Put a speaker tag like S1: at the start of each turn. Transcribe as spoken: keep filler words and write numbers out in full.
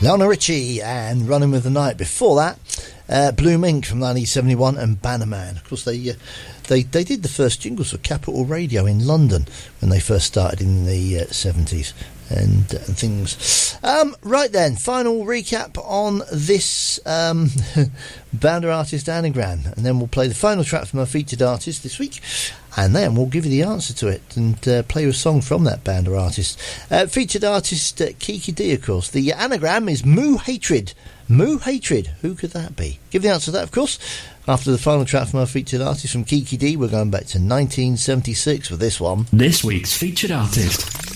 S1: Lionel Richie and Running with the Night. Before that, uh, Blue Mink from nineteen seventy-one and Bannerman. Of course, they uh, they they did the first jingles for Capital Radio in London when they first started in the uh, seventies and, uh, and things. Um, right then, final recap on this um, Bounder Artist Anagram, and then we'll play the final track from our featured artist this week, and then we'll give you the answer to it and uh, play you a song from that Bounder artist. Uh, featured artist uh, Kiki D, of course. The anagram is Moo Hatred. Moo Hatred. Who could that be? Give the answer to that, of course, after the final track from our featured artist from Kiki D. We're going back to nineteen seventy-six with this one.
S2: This week's featured artist.